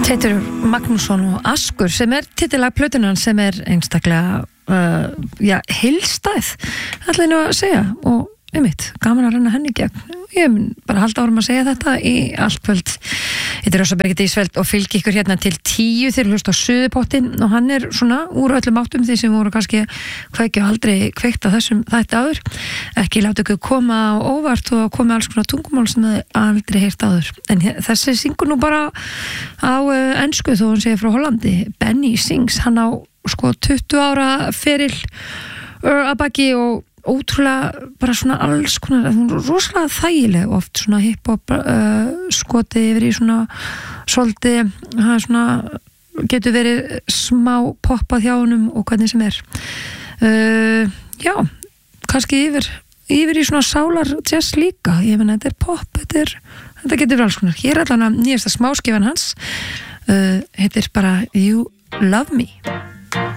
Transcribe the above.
Teitur Magnússon og Askur sem titilag plötunan sem einstaklega heilstæð ætla ég nú að segja og einmitt, gaman að renna henni í gegn. Ég mun bara halda árum að segja þetta í allt kvöld. Þetta Rósa Birgit Ísfeld og fylgi ykkur hérna til 10 þegar hlusta á Suðupottin og hann svona úr öllum áttum því sem voru kannski kveikja aldrei kveikt á þessum þætti áður. Ekki láta ykkur koma á óvart og koma alls konar tungumál sem þið aldrei heyrt áður. En þessi syngur nú bara á ensku þó hann segir frá Hollandi. Benny Sings, hann á 20 ára feril að baki og ótrúlega bara svona alls konar, hún rosalega þægileg oft svona hip-hop skoti yfir í svona svolítið, það svona getur verið smá poppað hjá honum og hvernig sem já, kannski yfir í svona sálar jazz líka, ég meina þetta pop, þetta getur verið alls konar. Hér allan að nýjasta smáskifan hans heitir bara You Love Me.